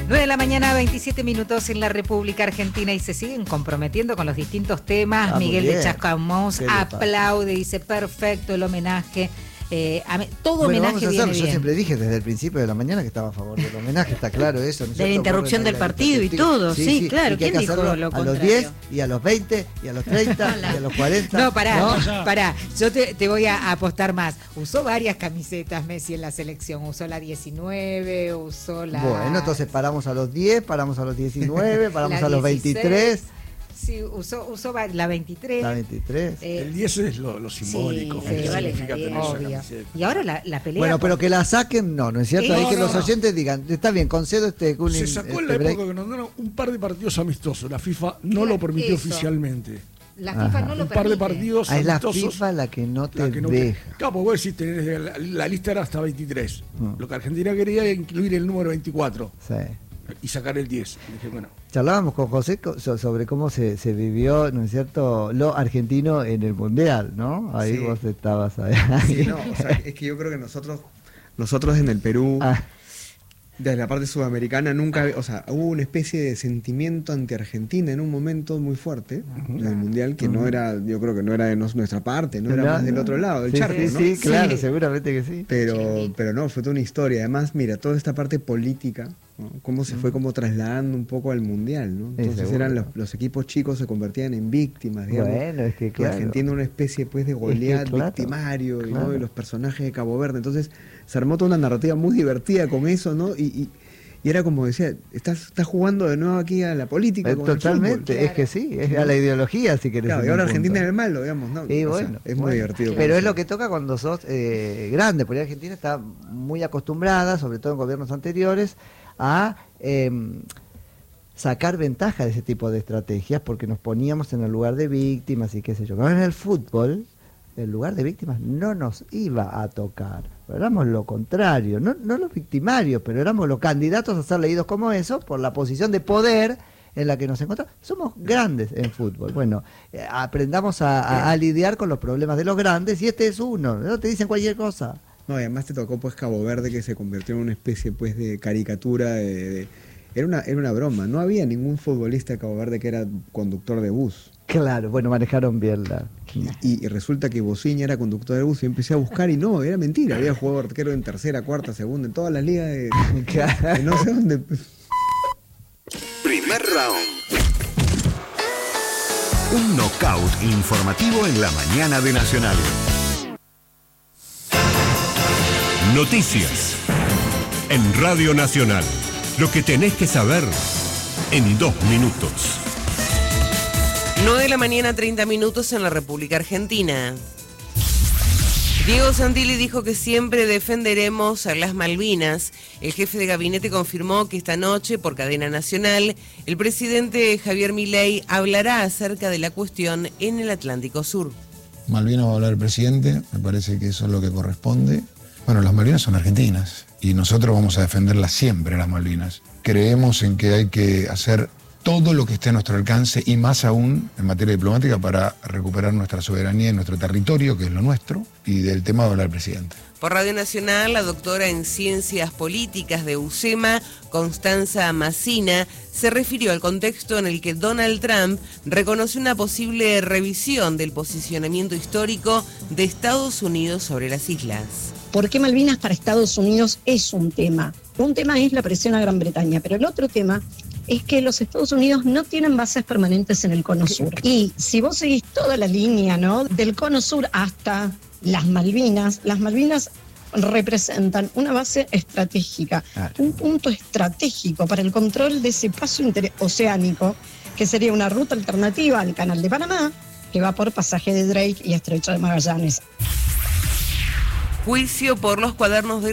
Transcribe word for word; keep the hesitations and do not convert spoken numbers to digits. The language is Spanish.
nueve de la mañana, veintisiete minutos en la República Argentina y se siguen comprometiendo con los distintos temas. Ah, Miguel de Chascomús aplaude, dice perfecto el homenaje. Eh, a, todo bueno, homenaje viene bien. Yo siempre dije desde el principio de la mañana que estaba a favor del homenaje, está claro eso. ¿No de la interrupción del partido y todo, sí, sí claro. ¿Quién dijo lo contrario? A los diez y a los veinte y a los treinta y a los cuarenta. No, pará, ¿no? pará, yo te, te voy a apostar más. Usó varias camisetas Messi en la selección, usó la diecinueve, usó la... Bueno, entonces paramos a los diez, paramos a los diecinueve, paramos a los veintitrés. Sí, usó, usó la veintitrés. La veintitrés. Eh, el diez es lo, lo simbólico. Sí, que vale, obvio. Y ahora la, la pelea. Bueno, pero que la saquen, no, ¿no es cierto? Sí, Ahí no, que no, los oyentes no. digan, está bien, concedo este... Un, Se sacó en este la época que nos dieron un par de partidos amistosos. La FIFA no lo permitió eso. oficialmente. La FIFA Ajá. no lo un permite. par de partidos ah, amistosos. Es la FIFA la que no te la que no deja. Te... Claro, porque vos decís, tenés, la, la lista era hasta veintitrés. Mm. Lo que Argentina quería era incluir el número veinticuatro. Sí. Y sacar el diez. Y dije, bueno. Charlábamos con José sobre cómo se, se vivió, ¿no es cierto?, lo argentino en el Mundial, ¿no? Ahí sí. Vos estabas ahí. Sí, no, o sea, es que yo creo que nosotros, nosotros en el Perú, ah. desde la parte sudamericana, nunca, o sea, hubo una especie de sentimiento anti-Argentina en un momento muy fuerte, uh-huh. en el Mundial, que uh-huh. no era, yo creo que no era de nuestra parte, no era no, más no. del otro lado, del sí, charco, sí, ¿no? Sí, claro, sí. seguramente que sí. Pero, pero no, fue toda una historia. Además, mira, toda esta parte política, ¿no? Cómo se fue como trasladando un poco al Mundial, ¿no? Entonces eran los, los equipos chicos se convertían en víctimas, digamos. Bueno, es que claro. Y Argentina una especie pues de Goliat es que, claro, victimario, claro. ¿no? Y los personajes de Cabo Verde. Entonces se armó toda una narrativa muy divertida con eso, ¿no? Y, y, y era como decía, estás, estás jugando de nuevo aquí a la política. Eh, totalmente, claro. es que sí, es a la ideología si querés. Claro, y ahora Argentina es el malo, digamos, ¿no? Y bueno, sea, es bueno, muy divertido. Pero es lo que toca cuando sos eh, grande, porque Argentina está muy acostumbrada, sobre todo en gobiernos anteriores, a eh, sacar ventaja de ese tipo de estrategias porque nos poníamos en el lugar de víctimas y qué sé yo. Ahora en el fútbol, el lugar de víctimas no nos iba a tocar. Éramos lo contrario, no, no los victimarios, pero éramos los candidatos a ser leídos como eso por la posición de poder en la que nos encontramos. Somos grandes en fútbol. Bueno, eh, aprendamos a, a, a lidiar con los problemas de los grandes y este es uno, no te dicen cualquier cosa. No, y además te tocó pues Cabo Verde, que se convirtió en una especie pues de caricatura de, de, era una era una broma, no había ningún futbolista de Cabo Verde que era conductor de bus. Claro, bueno, manejaron bien la... Y, y resulta que Bociña era conductor de bus y empecé a buscar y no, era mentira, había jugado arquero en tercera, cuarta, segunda, en todas las ligas de, de no sé dónde. Primer round. Un knockout informativo en la mañana de Nacional. Noticias en Radio Nacional. Lo que tenés que saber en dos minutos. nueve de la mañana, treinta minutos en la República Argentina. Diego Santilli dijo que siempre defenderemos a las Malvinas. El jefe de gabinete confirmó que esta noche, por cadena nacional, el presidente Javier Milei hablará acerca de la cuestión en el Atlántico Sur. Malvinas va a hablar el presidente, me parece que eso es lo que corresponde. Bueno, las Malvinas son argentinas y nosotros vamos a defenderlas siempre, las Malvinas. Creemos en que hay que hacer todo lo que esté a nuestro alcance y más aún en materia diplomática para recuperar nuestra soberanía en nuestro territorio, que es lo nuestro, y del tema va a hablar el presidente. Por Radio Nacional, la doctora en Ciencias Políticas de U C E M A, Constanza Massina, se refirió al contexto en el que Donald Trump reconoció una posible revisión del posicionamiento histórico de Estados Unidos sobre las islas. ¿Por qué Malvinas para Estados Unidos es un tema? Un tema es la presión a Gran Bretaña, pero el otro tema es que los Estados Unidos no tienen bases permanentes en el Cono Sur. Y si vos seguís toda la línea, ¿no?, del Cono Sur hasta las Malvinas, las Malvinas representan una base estratégica, claro, un punto estratégico para el control de ese paso interoceánico, que sería una ruta alternativa al Canal de Panamá, que va por Pasaje de Drake y Estrecho de Magallanes. Juicio por los cuadernos de